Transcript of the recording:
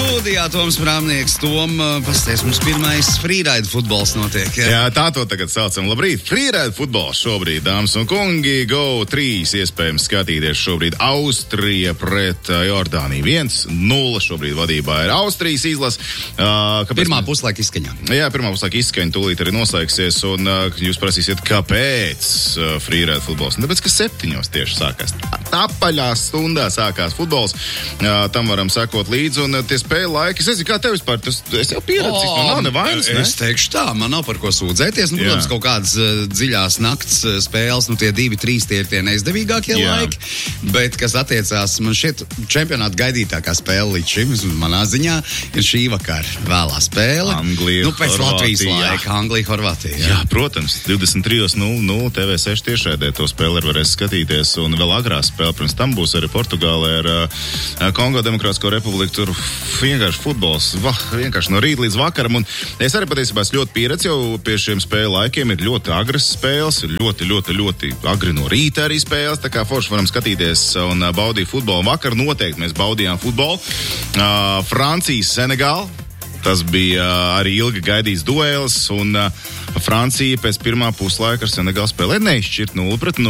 Studijā Toms Prāmnieks. Tom, pasties, mums pirmais freeride futbols notiek. Jā, tā to tagad saucam. Labrīt, freeride futbols šobrīd, dāmas un kungi. Go 3 iespējams skatīties šobrīd. Austrija pret Jordāniju. 1-0 šobrīd vadībā ir Austrijas izlas. Pirmā puslaika izskaņā. Jā, pirmā puslaika izskaņa tūlīt arī noslēgsies. Un jūs prasīsiet, kāpēc freeride futbols? Tāpēc, ka 7 tieši sākās. Apaļās stundā sākās futbols. Tam varam sekot līdzi. Un tie spēļu laiki, es nezinu, kā tev vispār, es jau pieredzu, man nav nevainas, ne? Es teikšu tā, man nav par ko sūdzēties. Protams, kaut kādas dziļās nakts spēles, tie 2-3 tie ir tie neizdevīgākie laiki, bet, kas attiecās, man šķiet, čempionāta gaidītākā spēle līdz šim, manā ziņā, ir šī vakara vēlā spēle. Anglija, pēc Latvijas laika, Anglija, Horvātija. Jā, protams, 23:00 TV6 tiešraidē to spēli varēs skatīties, un vēl agrā spēle, pirms tam būs arī Portugālē ar Kongo Demokrātisko republiku. Tur vienkārši futbols, vienkārši no rīta līdz vakaram, un es arī patiesībā esmu ļoti pieredzi jau pie šiem spēļu laikiem, ir ļoti agras spēles, ir ļoti agri no rīta arī spēles, tā kā forši varam skatīties un baudīt futbolu. Vakar noteikti mēs baudījām futbolu. Francijas Senegāla, tas bija arī ilgi gaidīts duels, un Francija pēc pirmā puslaika ar Senegālu spēlē neizšķirt 0-0.